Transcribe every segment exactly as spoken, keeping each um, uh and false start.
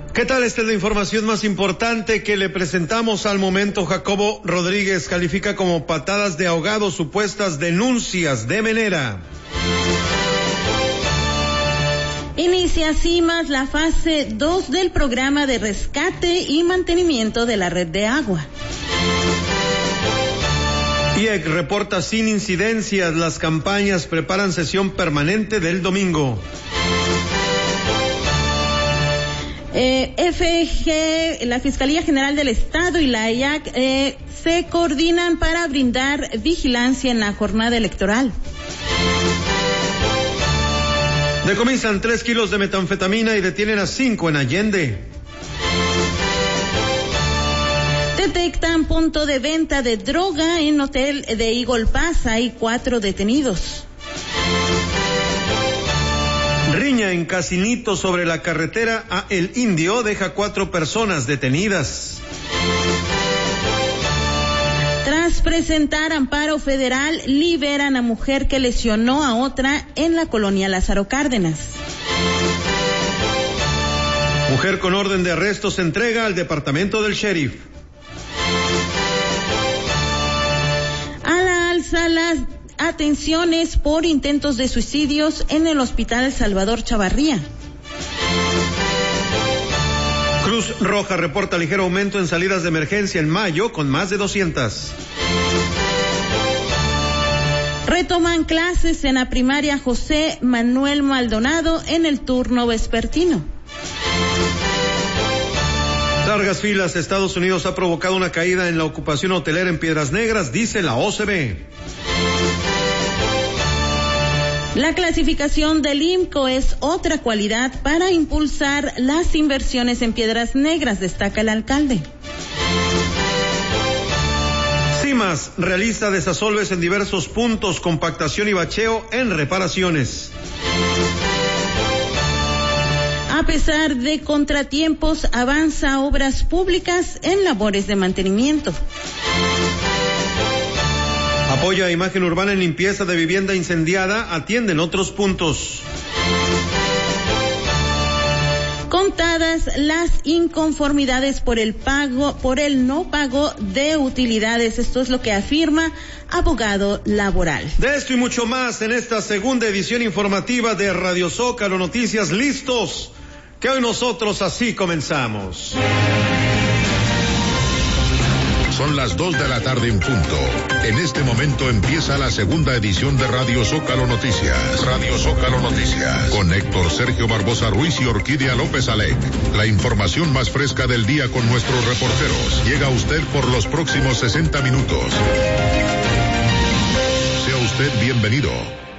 ¿Qué tal? Esta es la información más importante que le presentamos al momento. Jacobo Rodríguez califica como patadas de ahogado supuestas denuncias de Menera. Inicia CIMAS la fase dos del programa de rescate y mantenimiento de la red de agua. I E C reporta sin incidencias, las campañas preparan sesión permanente del domingo. Eh, F G, la Fiscalía General del Estado y la I A C eh, se coordinan para brindar vigilancia en la jornada electoral. Decomisan tres kilos de metanfetamina y detienen a cinco en Allende. Detectan punto de venta de droga en hotel de Eagle Pass, hay cuatro detenidos. Riña en Casinito sobre la carretera a El Indio deja cuatro personas detenidas. Tras presentar amparo federal, liberan a mujer que lesionó a otra en la colonia Lázaro Cárdenas. Mujer con orden de arresto se entrega al departamento del sheriff. A la alza las atenciones por intentos de suicidios en el Hospital Salvador Chavarría. Cruz Roja reporta ligero aumento en salidas de emergencia en mayo con más de doscientas. Retoman clases en la primaria José Manuel Maldonado en el turno vespertino. Largas filas. Estados Unidos ha provocado una caída en la ocupación hotelera en Piedras Negras, dice la O C B. La clasificación del I M C O es otra cualidad para impulsar las inversiones en Piedras Negras, destaca el alcalde. CIMAS realiza desasolves en diversos puntos, compactación y bacheo en reparaciones. A pesar de contratiempos, avanza obras públicas en labores de mantenimiento. Apoya imagen urbana en limpieza de vivienda incendiada, atienden otros puntos. Contadas las inconformidades por el pago, por el no pago de utilidades. Esto es lo que afirma abogado laboral. De esto y mucho más en esta segunda edición informativa de Radio Zócalo Noticias. Listos, que hoy nosotros así comenzamos. Son las dos de la tarde en punto. En este momento empieza la segunda edición de Radio Zócalo Noticias. Radio Zócalo Noticias. Con Héctor Sergio Barbosa Ruiz y Orquídea López Alec. La información más fresca del día con nuestros reporteros. Llega a usted por los próximos sesenta minutos. Sea usted bienvenido.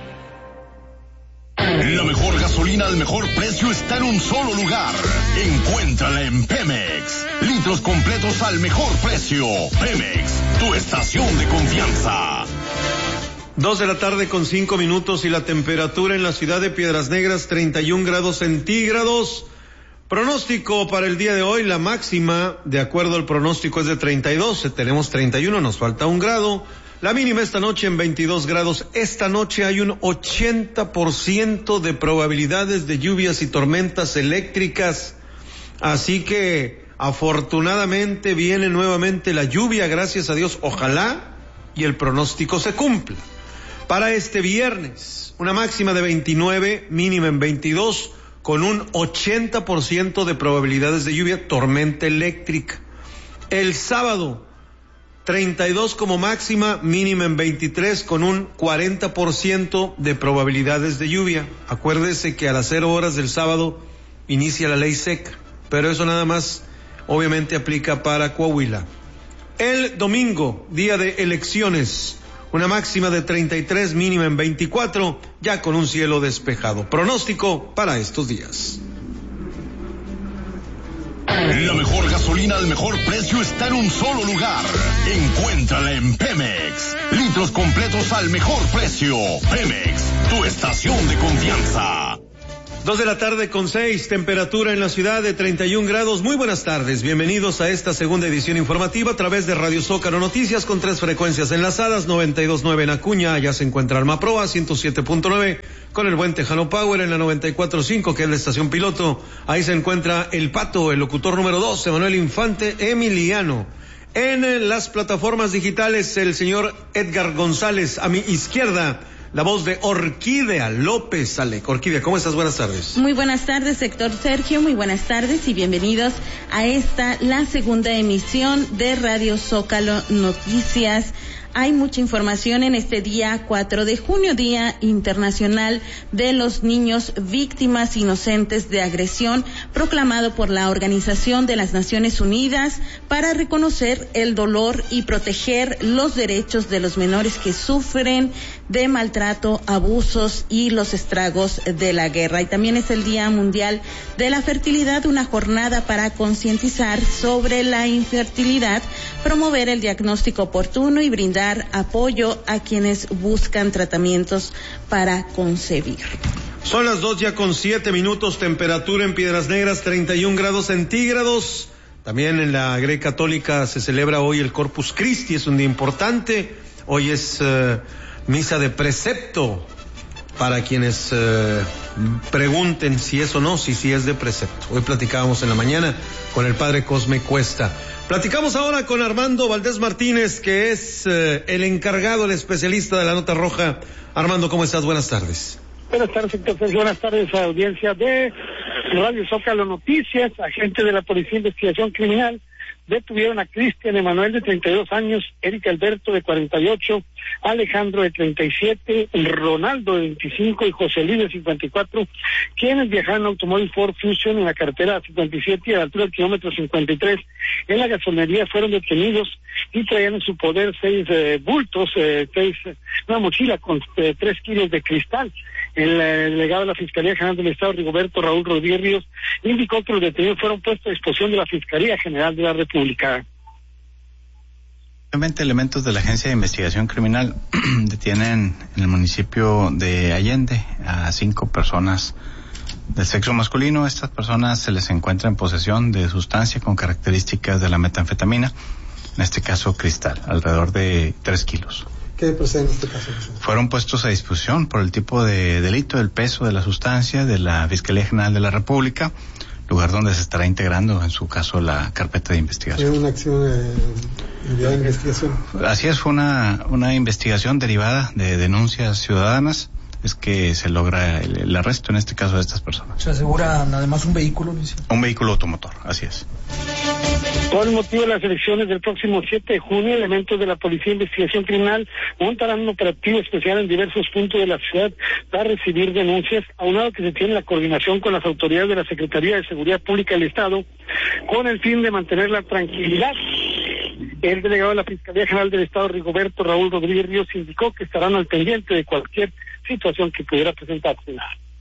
La mejor gasolina al mejor precio está en un solo lugar. Encuéntrala en Pemex. Litros completos al mejor precio. Pemex, tu estación de confianza. Dos de la tarde con cinco minutos y la temperatura en la ciudad de Piedras Negras, treinta y un grados centígrados. Pronóstico para el día de hoy, la máxima, de acuerdo al pronóstico, es de treinta y dos. Tenemos treinta y uno, nos falta un grado. La mínima esta noche en veintidós grados. Esta noche hay un ochenta por ciento de probabilidades de lluvias y tormentas eléctricas. Así que afortunadamente viene nuevamente la lluvia, gracias a Dios. Ojalá y el pronóstico se cumpla. Para este viernes, una máxima de veintinueve, mínima en veintidós, con un ochenta por ciento de probabilidades de lluvia, tormenta eléctrica. El sábado, treinta y dos como máxima, mínima en veintitrés, con un cuarenta por ciento de probabilidades de lluvia. Acuérdese que a las cero horas del sábado inicia la ley seca, pero eso nada más obviamente aplica para Coahuila. El domingo, día de elecciones, una máxima de treinta y tres, mínima en veinticuatro, ya con un cielo despejado. Pronóstico para estos días. La mejor gasolina al mejor precio está en un solo lugar. Encuéntrala en Pemex. Litros completos al mejor precio. Pemex, tu estación de confianza. Dos de la tarde con seis, temperatura en la ciudad de treinta y un grados. Muy buenas tardes, bienvenidos a esta segunda edición informativa a través de Radio Zócalo Noticias con tres frecuencias enlazadas, noventa y dos punto nueve en Acuña, allá se encuentra Almaproa, ciento siete punto nueve con el buen Tejano Power en la noventa y cuatro punto cinco que es la estación piloto, ahí se encuentra El Pato, el locutor número dos, Emanuel Infante Emiliano. En las plataformas digitales, el señor Edgar González, a mi izquierda, la voz de Orquídea López Alec. Orquídea, ¿cómo estás? Buenas tardes. Muy buenas tardes, Héctor Sergio, muy buenas tardes y bienvenidos a esta, la segunda emisión de Radio Zócalo Noticias. Hay mucha información en este día cuatro de junio, Día Internacional de los Niños Víctimas Inocentes de Agresión, proclamado por la Organización de las Naciones Unidas para reconocer el dolor y proteger los derechos de los menores que sufren de maltrato, abusos y los estragos de la guerra. Y también es el Día Mundial de la Fertilidad, una jornada para concientizar sobre la infertilidad, promover el diagnóstico oportuno y brindar apoyo a quienes buscan tratamientos para concebir. Son las dos ya con siete minutos, temperatura en Piedras Negras treinta y un grados centígrados. También en la Grey Católica se celebra hoy el Corpus Christi, es un día importante. Hoy es uh, misa de precepto, para quienes uh, pregunten si es o no, si sí es de precepto. Hoy platicábamos en la mañana con el padre Cosme Cuesta. Platicamos ahora con Armando Valdés Martínez, que es uh, el encargado, el especialista de la Nota Roja. Armando, ¿cómo estás? Buenas tardes. Buenas tardes, entonces, buenas tardes a audiencia de Radio Zócalo Noticias. Agentes de la Policía de Investigación Criminal detuvieron a Cristian Emanuel de treinta y dos años, Eric Alberto de cuarenta y ocho, Alejandro de treinta y siete, Ronaldo de veinticinco y José Luis de cincuenta y cuatro, quienes viajaban en automóvil Ford Fusion en la carretera cincuenta y siete y a la altura del kilómetro cincuenta y tres. En la gasolinería fueron detenidos y traían en su poder seis eh, bultos, eh, seis, una mochila con eh, tres kilos de cristal. El eh, delegado de la Fiscalía General del Estado, Rigoberto Raúl Rodríguez Ríos, indicó que los detenidos fueron puestos a disposición de la Fiscalía General de la República. Obviamente, elementos de la Agencia de Investigación Criminal detienen en el municipio de Allende a cinco personas del sexo masculino. Estas personas se les encuentra en posesión de sustancia con características de la metanfetamina, en este caso cristal, alrededor de tres kilos. ¿Qué procede en este caso? Fueron puestos a disposición por el tipo de delito, el peso de la sustancia, de la Fiscalía General de la República, lugar donde se estará integrando, en su caso, la carpeta de investigación. ¿Fue una acción de, de investigación? Así es, fue una, una investigación derivada de denuncias ciudadanas, es que se logra el, el arresto, en este caso, de estas personas. ¿Se asegura además un vehículo, Luis? Un vehículo automotor, así es. Por el motivo de las elecciones del próximo siete de junio, elementos de la Policía de Investigación Criminal montarán un operativo especial en diversos puntos de la ciudad para recibir denuncias, aunado que se tiene la coordinación con las autoridades de la Secretaría de Seguridad Pública del Estado, con el fin de mantener la tranquilidad. El delegado de la Fiscalía General del Estado, Rigoberto Raúl Rodríguez Ríos, indicó que estarán al pendiente de cualquier situación que pudiera presentarse.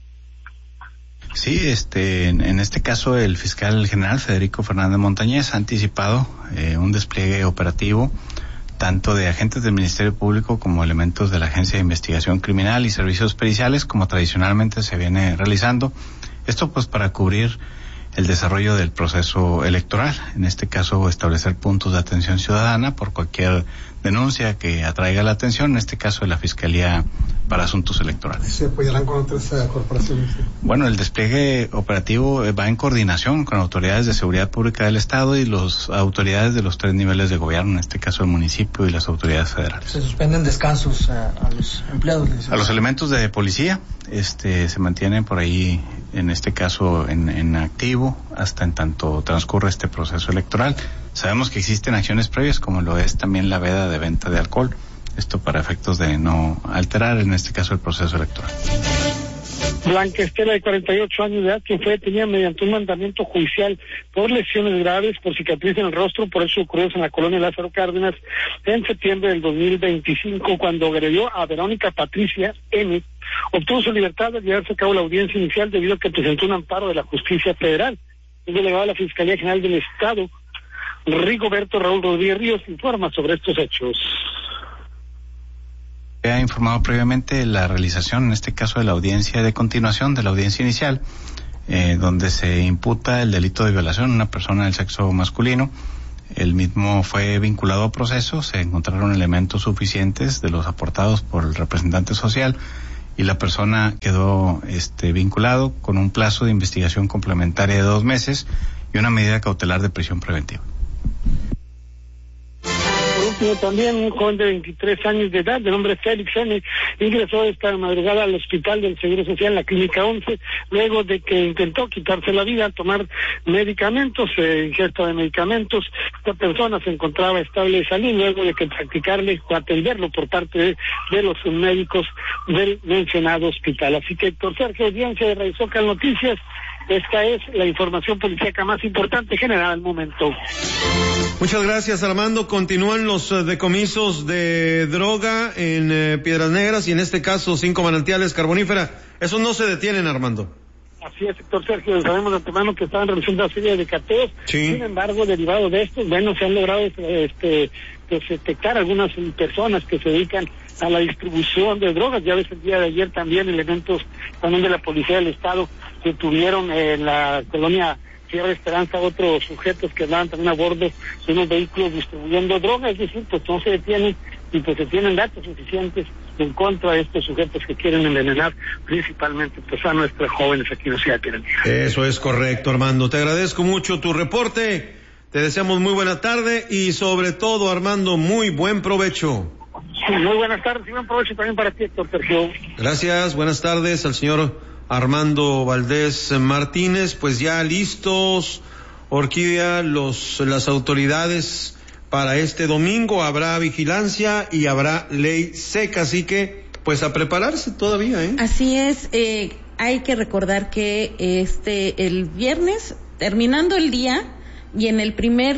Sí, este, en, en este caso el fiscal general Federico Fernández Montañez ha anticipado eh, un despliegue operativo tanto de agentes del Ministerio Público como elementos de la Agencia de Investigación Criminal y Servicios Periciales, como tradicionalmente se viene realizando. Esto pues para cubrir el desarrollo del proceso electoral, en este caso establecer puntos de atención ciudadana por cualquier denuncia que atraiga la atención, en este caso de la Fiscalía para Asuntos Electorales. ¿Se apoyarán con otras uh, corporaciones? Bueno, el despliegue operativo va en coordinación con autoridades de seguridad pública del Estado y las autoridades de los tres niveles de gobierno, en este caso el municipio y las autoridades federales. ¿Se suspenden descansos a, a los empleados? A los elementos de policía, este, se mantienen por ahí, en este caso en, en activo, hasta en tanto transcurre este proceso electoral. Sabemos que existen acciones previas, como lo es también la veda de venta de alcohol, esto para efectos de no alterar, en este caso, el proceso electoral. Blanca Estela, de cuarenta y ocho años de edad, quien fue detenida mediante un mandamiento judicial por lesiones graves, por cicatriz en el rostro, por eso ocurridos en la colonia Lázaro Cárdenas en septiembre del dos mil veinticinco, cuando agredió a Verónica Patricia M., obtuvo su libertad al llevarse a cabo la audiencia inicial debido a que presentó un amparo de la justicia federal. El delegado de la Fiscalía General del Estado, Rigoberto Raúl Rodríguez Ríos, informa sobre estos hechos. ha informado previamente la realización, en este caso, de la audiencia de continuación, de la audiencia inicial, eh, donde se imputa el delito de violación a una persona del sexo masculino. El mismo fue vinculado a proceso, se encontraron elementos suficientes de los aportados por el representante social y la persona quedó este, vinculado con un plazo de investigación complementaria de dos meses y una medida cautelar de prisión preventiva. También un joven de veintitrés años de edad, de nombre Félix N., ingresó esta madrugada al hospital del Seguro Social en la Clínica once, luego de que intentó quitarse la vida al tomar medicamentos, eh, ingesta de medicamentos. Esta persona se encontraba estable de salud luego de que practicarle o atenderlo por parte de, de los médicos del mencionado hospital. Así que, Héctor Sergio, audiencia de Radio Zócalo Noticias, esta es la información policíaca más importante generada al momento. Muchas gracias, Armando. Continúan los uh, decomisos de droga en eh, Piedras Negras y en este caso cinco manantiales carbonífera. Esos no se detienen, Armando. Así es, Héctor Sergio, sabemos de antemano que estaban realizando una serie de cateos. Sí. Sin embargo, derivado de estos, bueno, se han logrado este pues, detectar algunas personas que se dedican a la distribución de drogas. Ya ves, el día de ayer también elementos también de la Policía del Estado que tuvieron en la colonia Sierra Esperanza otros sujetos que andaban también a bordo de unos vehículos distribuyendo drogas. Es decir, pues no se detienen y pues se tienen datos suficientes en contra de estos sujetos que quieren envenenar principalmente pues a nuestros jóvenes aquí en la ciudad de Piedras Negras. Eso es correcto, Armando. Te agradezco mucho tu reporte. Te deseamos muy buena tarde y sobre todo, Armando, muy buen provecho. Sí, muy buenas tardes y buen provecho también para ti, Héctor Sergio. Gracias, buenas tardes al señor Armando Valdés Martínez. Pues ya listos, Orquídea, los las autoridades para este domingo. Habrá vigilancia y habrá ley seca, así que pues a prepararse todavía, ¿eh? Así es, eh, hay que recordar que este el viernes, terminando el día y en el primer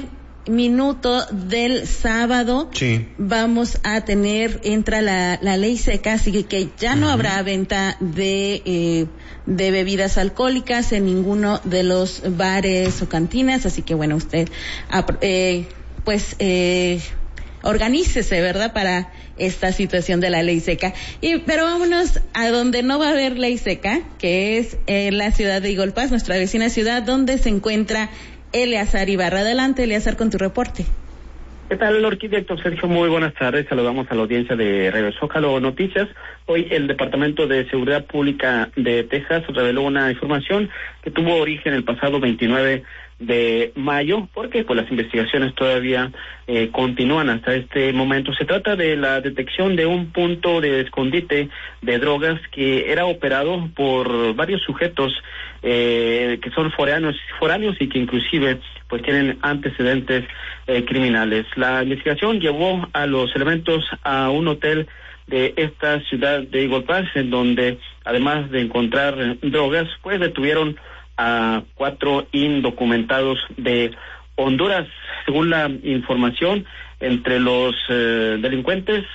minuto del sábado, sí, vamos a tener, entra la, la ley seca, así que ya no uh-huh. habrá venta de eh, de bebidas alcohólicas en ninguno de los bares o cantinas, así que bueno, usted eh, pues eh, organícese, ¿verdad?, para esta situación de la ley seca. Y pero vámonos a donde no va a haber ley seca, que es en la ciudad de Eagle Pass, nuestra vecina ciudad, donde se encuentra Eleazar Ibarra. Adelante, Eleazar, con tu reporte. ¿Qué tal, Orquídea? Héctor Sergio, muy buenas tardes. Saludamos a la audiencia de Radio Zócalo Noticias. Hoy el Departamento de Seguridad Pública de Texas reveló una información que tuvo origen el pasado veintinueve de mayo, porque pues las investigaciones todavía eh, continúan hasta este momento. Se trata de la detección de un punto de escondite de drogas que era operado por varios sujetos eh, que son foráneos, foráneos y que inclusive pues tienen antecedentes eh, criminales. La investigación llevó a los elementos a un hotel de esta ciudad de Eagle Pass, en donde además de encontrar drogas, pues detuvieron a cuatro indocumentados de Honduras. Según la información, entre los eh, delincuentes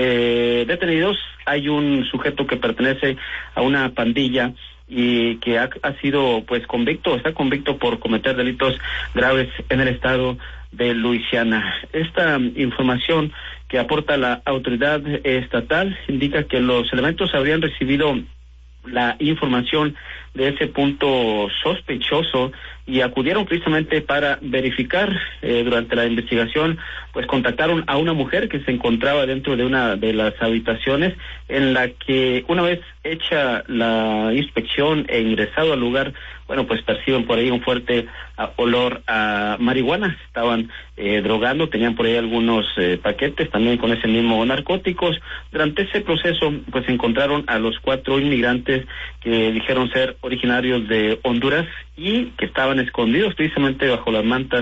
eh, detenidos hay un sujeto que pertenece a una pandilla y que ha, ha sido pues convicto, está convicto por cometer delitos graves en el estado de Luisiana. Esta información que aporta la autoridad estatal indica que los elementos habrían recibido la información de ese punto sospechoso y acudieron precisamente para verificar. Eh, durante la investigación pues contactaron a una mujer que se encontraba dentro de una de las habitaciones, en la que una vez hecha la inspección e ingresado al lugar, bueno, pues perciben por ahí un fuerte uh, olor a marihuana. Estaban eh, drogando, tenían por ahí algunos eh, paquetes también con ese mismo narcóticos. Durante ese proceso pues encontraron a los cuatro inmigrantes que dijeron ser originarios de Honduras y que estaban escondidos precisamente bajo las mantas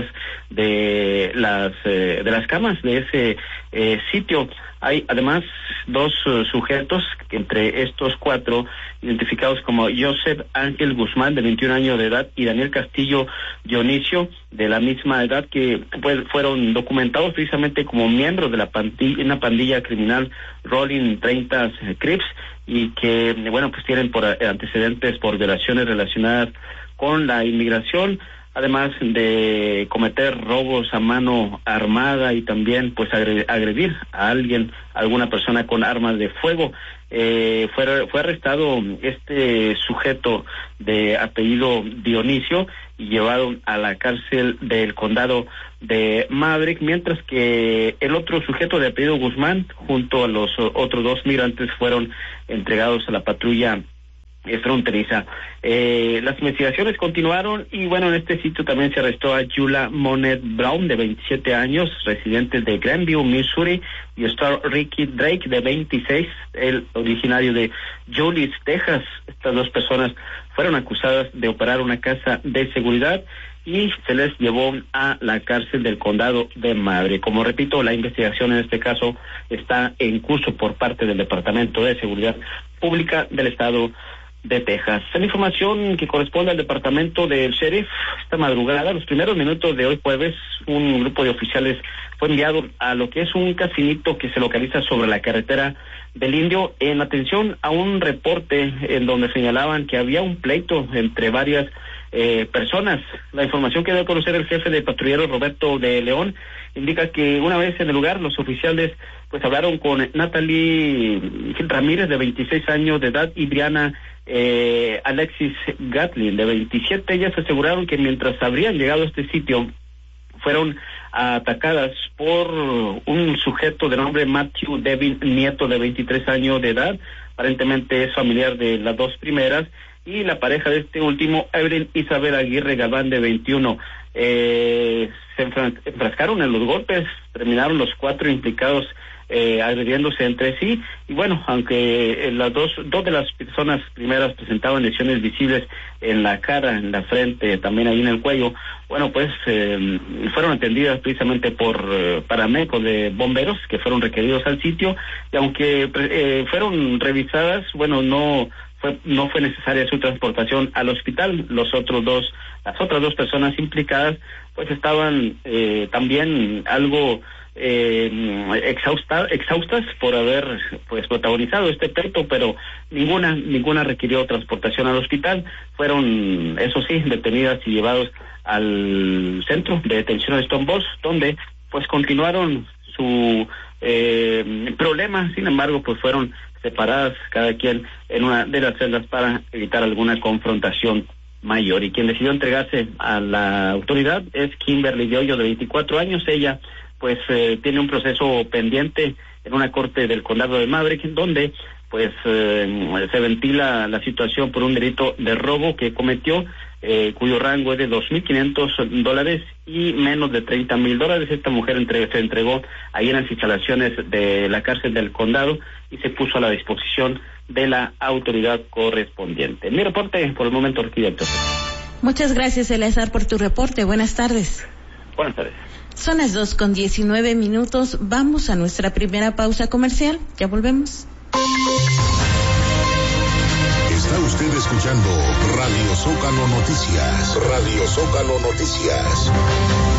de las eh, de las camas de ese eh, sitio. Hay además dos uh, sujetos, que entre estos cuatro, identificados como Joseph Ángel Guzmán, de veintiún años de edad, y Daniel Castillo Dionisio, de la misma edad, que pues, fueron documentados precisamente como miembros de la pandilla, una pandilla criminal Rolling treinta Crips, y que, bueno, pues tienen por antecedentes por violaciones relacionadas con la inmigración. además de cometer robos a mano armada y también pues agredir a alguien, a alguna persona con armas de fuego. Eh, fue, fue arrestado este sujeto de apellido Dionisio y llevado a la cárcel del condado de Maverick, mientras que el otro sujeto de apellido Guzmán, junto a los otros dos migrantes, fueron entregados a la patrulla fronteriza. Eh, las investigaciones continuaron y bueno, en este sitio también se arrestó a Yula Monet Brown, de veintisiete años, residente de Grandview, Missouri, y Star Ricky Drake, de veintiséis, el originario de Julius, Texas. Estas dos personas fueron acusadas de operar una casa de seguridad y se les llevó a la cárcel del condado de Maverick. Como repito, la investigación en este caso está en curso por parte del Departamento de Seguridad Pública del Estado de Texas. En información que corresponde al departamento del sheriff, esta madrugada, los primeros minutos de hoy jueves, un grupo de oficiales fue enviado a lo que es un casinito que se localiza sobre la carretera del Indio, en atención a un reporte en donde señalaban que había un pleito entre varias eh, personas. La información que dio a conocer el jefe de patrulleros, Roberto de León, indica que una vez en el lugar, los oficiales pues hablaron con Natalie Ramírez, de veintiséis años de edad, y Brianna eh, Alexis Gatlin, de veintisiete. Ellas aseguraron que mientras habrían llegado a este sitio, fueron atacadas por un sujeto de nombre Matthew Devin Nieto, de veintitrés años de edad. Aparentemente es familiar de las dos primeras, y la pareja de este último, Evelyn Isabel Aguirre Galván, de veintiuno. Eh, se enfrascaron en los golpes, terminaron los cuatro implicados eh, agrediéndose entre sí, y bueno, aunque las dos, dos de las personas primeras presentaban lesiones visibles en la cara, en la frente, también ahí en el cuello, bueno, pues eh, fueron atendidas precisamente por eh, paramédicos de bomberos que fueron requeridos al sitio, y aunque eh, fueron revisadas, bueno, no fue no fue necesaria su transportación al hospital. Los otros dos, las otras dos personas implicadas, pues estaban eh, también algo eh, exhausta, exhaustas por haber pues protagonizado este pleito, pero ninguna ninguna requirió transportación al hospital. Fueron, eso sí, detenidas y llevados al centro de detención de Stone Boss, donde pues continuaron su eh, problema. Sin embargo, pues fueron separadas cada quien en una de las celdas para evitar alguna confrontación mayor. Y quien decidió entregarse a la autoridad es Kimberly de Hoyo, de veinticuatro años. Ella pues eh, tiene un proceso pendiente en una corte del condado de Maverick, donde pues eh, se ventila la situación por un delito de robo que cometió, eh, cuyo rango es de dos mil quinientos dólares y menos de treinta mil dólares. Esta mujer entre, se entregó ahí en las instalaciones de la cárcel del condado y se puso a la disposición de la autoridad correspondiente. Mi reporte por el momento, Orquídea. Muchas gracias, Eleazar, por tu reporte. Buenas tardes. Buenas tardes. Son las dos con diecinueve minutos. Vamos a nuestra primera pausa comercial. Ya volvemos. Está usted escuchando Radio Zócalo Noticias. Radio Zócalo Noticias.